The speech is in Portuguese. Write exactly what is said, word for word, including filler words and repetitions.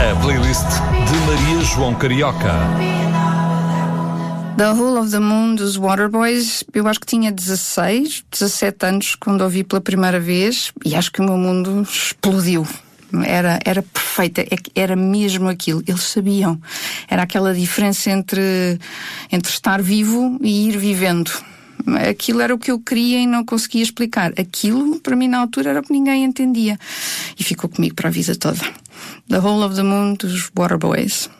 A playlist de Maria João Carioca. The Whole of the Moon dos Waterboys, eu acho que tinha dezasseis, dezassete anos quando ouvi pela primeira vez e acho que o meu mundo explodiu. Era, era perfeita, era mesmo aquilo. Eles sabiam. Era aquela diferença entre, entre estar vivo e ir vivendo. Aquilo era o que eu queria e não conseguia explicar. Aquilo, para mim, na altura, era o que ninguém entendia. E ficou comigo para a vida toda. The Whole of the Moon dos Waterboys.